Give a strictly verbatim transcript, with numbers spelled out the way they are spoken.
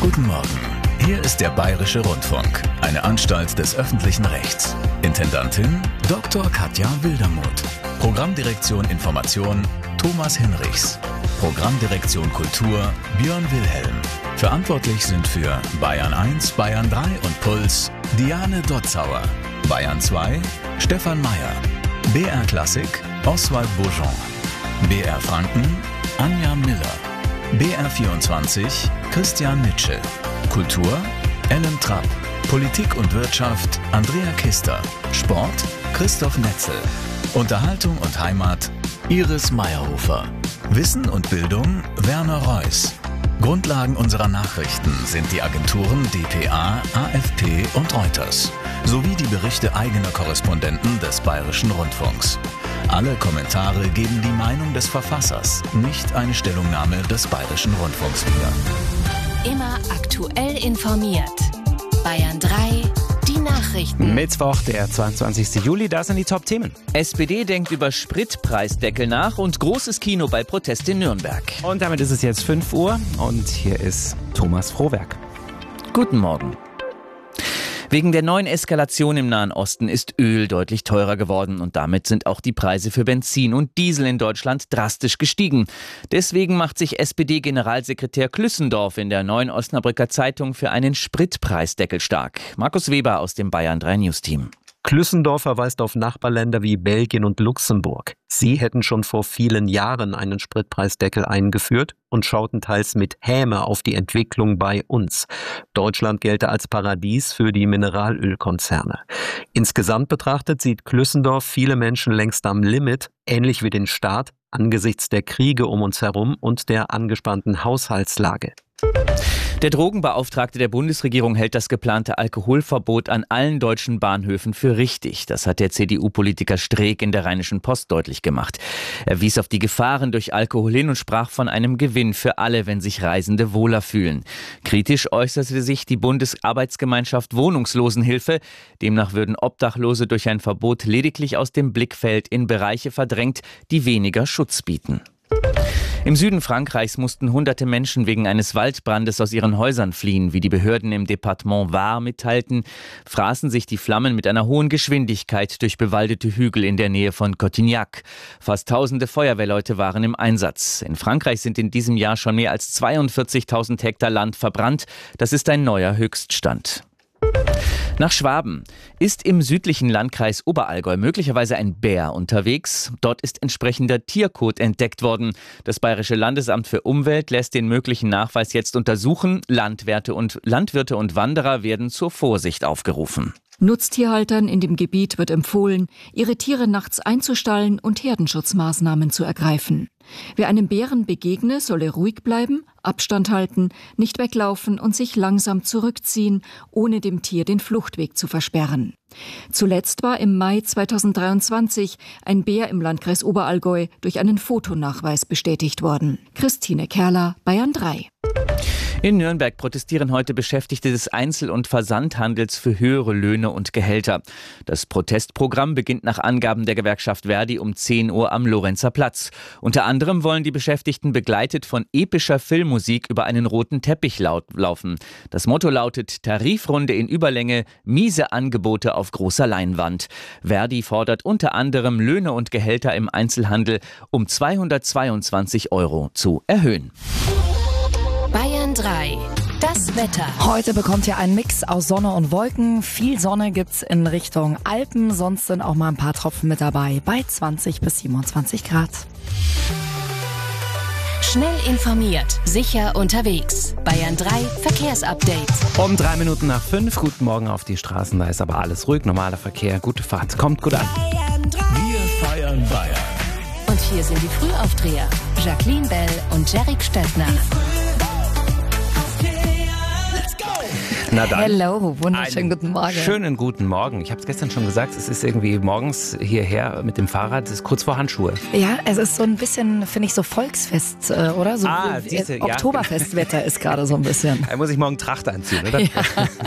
Guten Morgen. Hier ist der Bayerische Rundfunk, eine Anstalt des öffentlichen Rechts. Intendantin Doktor Katja Wildermuth. Programmdirektion Information Thomas Hinrichs. Programmdirektion Kultur Björn Wilhelm. Verantwortlich sind für Bayern eins, Bayern drei und Puls Diane Dotzauer. Bayern zwei Stefan Meyer. B R Klassik Oswald Bourgeon. B R Franken Anja Miller. B R vierundzwanzig Christian Nitsche. Kultur Ellen Trapp. Politik und Wirtschaft Andrea Kister. Sport Christoph Netzel. Unterhaltung und Heimat Iris Meyerhofer. Wissen und Bildung Werner Reuss. Grundlagen unserer Nachrichten sind die Agenturen D P A, A F P und Reuters sowie die Berichte eigener Korrespondenten des Bayerischen Rundfunks. Alle Kommentare geben die Meinung des Verfassers, nicht eine Stellungnahme des Bayerischen Rundfunks wieder. Immer aktuell informiert. Bayern drei, die Nachrichten. Mittwoch, der zweiundzwanzigsten Juli, das sind die Top-Themen. S P D denkt über Spritpreisdeckel nach und großes Kino bei Protest in Nürnberg. Und damit ist es jetzt fünf Uhr und hier ist Thomas Frohwerk. Guten Morgen. Wegen der neuen Eskalation im Nahen Osten ist Öl deutlich teurer geworden und damit sind auch die Preise für Benzin und Diesel in Deutschland drastisch gestiegen. Deswegen macht sich S P D-Generalsekretär Klüssendorf in der Neuen Osnabrücker Zeitung für einen Spritpreisdeckel stark. Markus Weber aus dem Bayern drei News-Team. Klüssendorf verweist auf Nachbarländer wie Belgien und Luxemburg. Sie hätten schon vor vielen Jahren einen Spritpreisdeckel eingeführt und schauten teils mit Häme auf die Entwicklung bei uns. Deutschland gelte als Paradies für die Mineralölkonzerne. Insgesamt betrachtet sieht Klüssendorf viele Menschen längst am Limit, ähnlich wie den Staat, angesichts der Kriege um uns herum und der angespannten Haushaltslage. Der Drogenbeauftragte der Bundesregierung hält das geplante Alkoholverbot an allen deutschen Bahnhöfen für richtig. Das hat der C D U-Politiker Streeck in der Rheinischen Post deutlich gemacht. Er wies auf die Gefahren durch Alkohol hin und sprach von einem Gewinn für alle, wenn sich Reisende wohler fühlen. Kritisch äußerte sich die Bundesarbeitsgemeinschaft Wohnungslosenhilfe. Demnach würden Obdachlose durch ein Verbot lediglich aus dem Blickfeld in Bereiche verdrängt, die weniger Schutz bieten. Im Süden Frankreichs mussten hunderte Menschen wegen eines Waldbrandes aus ihren Häusern fliehen. Wie die Behörden im Departement Var mitteilten, fraßen sich die Flammen mit einer hohen Geschwindigkeit durch bewaldete Hügel in der Nähe von Cotignac. Fast tausende Feuerwehrleute waren im Einsatz. In Frankreich sind in diesem Jahr schon mehr als zweiundvierzigtausend Hektar Land verbrannt. Das ist ein neuer Höchststand. Nach Schwaben. Ist im südlichen Landkreis Oberallgäu möglicherweise ein Bär unterwegs? Dort ist entsprechender Tierkot entdeckt worden. Das Bayerische Landesamt für Umwelt lässt den möglichen Nachweis jetzt untersuchen. Landwirte und, Landwirte und Wanderer werden zur Vorsicht aufgerufen. Nutztierhaltern in dem Gebiet wird empfohlen, ihre Tiere nachts einzustallen und Herdenschutzmaßnahmen zu ergreifen. Wer einem Bären begegne, solle ruhig bleiben, Abstand halten, nicht weglaufen und sich langsam zurückziehen, ohne dem Tier den Fluchtweg zu versperren. Zuletzt war im Mai zweitausenddreiundzwanzig ein Bär im Landkreis Oberallgäu durch einen Fotonachweis bestätigt worden. Christine Kerler, Bayern drei. In Nürnberg protestieren heute Beschäftigte des Einzel- und Versandhandels für höhere Löhne und Gehälter. Das Protestprogramm beginnt nach Angaben der Gewerkschaft Verdi um zehn Uhr am Lorenzer Platz. Unter anderem wollen die Beschäftigten begleitet von epischer Filmmusik über einen roten Teppich laut laufen. Das Motto lautet Tarifrunde in Überlänge, miese Angebote auf großer Leinwand. Verdi fordert unter anderem Löhne und Gehälter im Einzelhandel um zweihundertzweiundzwanzig Euro zu erhöhen. Bayern drei, das Wetter. Heute bekommt ihr einen Mix aus Sonne und Wolken. Viel Sonne gibt's in Richtung Alpen, sonst sind auch mal ein paar Tropfen mit dabei bei zwanzig bis siebenundzwanzig Grad. Schnell informiert, sicher unterwegs. Bayern drei Verkehrsupdate. Um drei Minuten nach fünf, guten Morgen auf die Straßen, da ist aber alles ruhig, normaler Verkehr, gute Fahrt, kommt gut an. Wir feiern Bayern. Und hier sind die Frühaufdreher. Jacqueline Bell und Jerick Stettner. Na dann. Hello, wunderschönen Einen guten Morgen. Schönen guten Morgen. Ich habe es gestern schon gesagt, es ist irgendwie morgens hierher mit dem Fahrrad, es ist kurz vor Handschuhe. Ja, es ist so ein bisschen, finde ich, so Volksfest, äh, oder? So Ah, wie- siehste, ja. Oktoberfestwetter ist gerade so ein bisschen. Da muss ich morgen Tracht anziehen, oder? Ja.